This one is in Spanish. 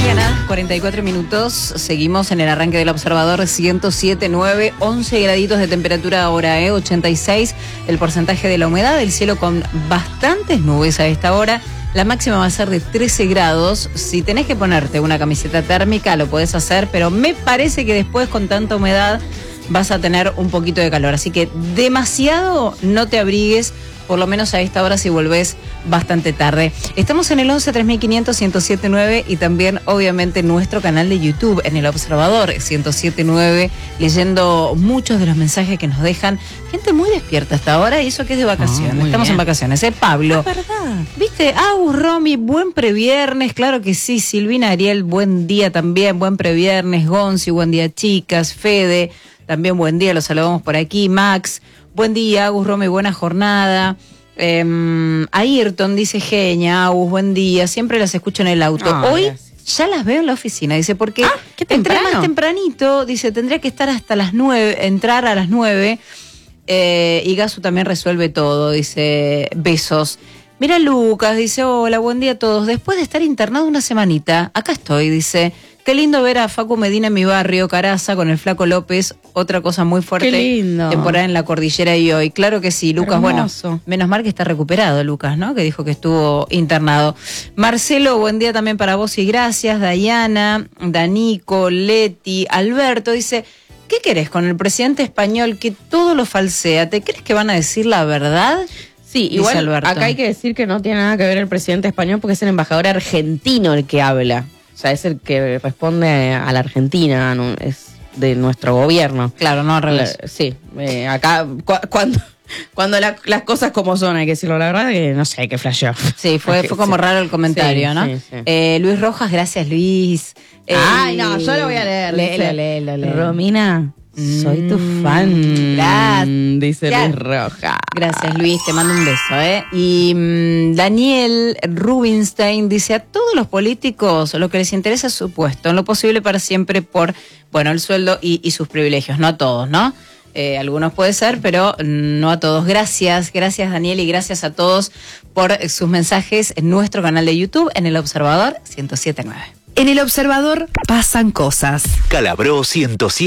mañana, 44 minutos. Seguimos en el arranque del Observador 107.9, 11 graditos de temperatura ahora, 86 el porcentaje de la humedad, el cielo con bastantes nubes a esta hora. La máxima va a ser de 13 grados. Si tenés que ponerte una camiseta térmica, lo podés hacer, pero me parece que después con tanta humedad vas a tener un poquito de calor. Así que demasiado no te abrigues, por lo menos a esta hora si volvés bastante tarde. Estamos en el 11 3500 1079 y también obviamente en nuestro canal de YouTube, en el Observador 1079, leyendo muchos de los mensajes que nos dejan. Gente muy despierta hasta ahora y eso que es de vacaciones. Estamos bien en vacaciones, Pablo. Es verdad. ¿Viste? Agus, Romy, buen previernes. Claro que sí. Silvina, Ariel, buen día también. Buen previernes. Gonzi, buen día, chicas. Fede, también buen día. Los saludamos por aquí. Max, buen día. Agus, Romy, buena jornada. Ayrton dice, genia, Agus, buen día. Siempre las escucho en el auto. Hoy ya las veo en la oficina. Dice, porque entré más tempranito. Dice, tendría que estar hasta las 9, entrar a las 9. Y Gasu también resuelve todo. Dice, besos. Mira Lucas, dice, hola, buen día a todos. Después de estar internado una semanita, acá estoy, dice, qué lindo ver a Facu Medina en mi barrio, Caraza, con el Flaco López, otra cosa muy fuerte. Qué lindo. Temporada en la cordillera y hoy. Claro que sí, Lucas, hermoso. Bueno, menos mal que está recuperado Lucas, ¿no? Que dijo que estuvo internado. Marcelo, buen día también para vos y gracias. Dayana, Danico, Leti, Alberto, dice, ¿qué querés con el presidente español que todo lo falsea? ¿Te crees que van a decir la verdad? Sí, igual acá hay que decir que no tiene nada que ver el presidente español porque es el embajador argentino el que habla. O sea, es el que responde a la Argentina, no, es de nuestro gobierno. Claro, no al revés. Sí, acá cuando las cosas como son, hay que decirlo la verdad, que no sé, que flasheó. Sí, fue como raro el comentario, sí, ¿no? Sí. Luis Rojas, gracias Luis. Ay, no, yo lo voy a leer. Léelo. Romina, soy tu fan. Gracias. Dice Luis Rojas. Gracias Luis, te mando un beso, Y Daniel Rubinstein dice, a todos los políticos lo que les interesa es su puesto, en lo posible para siempre por, bueno, el sueldo y sus privilegios, no a todos, ¿no? Algunos puede ser, pero no a todos. Gracias Daniel y gracias a todos por sus mensajes en nuestro canal de YouTube, en El Observador 107.9. En El Observador pasan cosas. Calabró 107.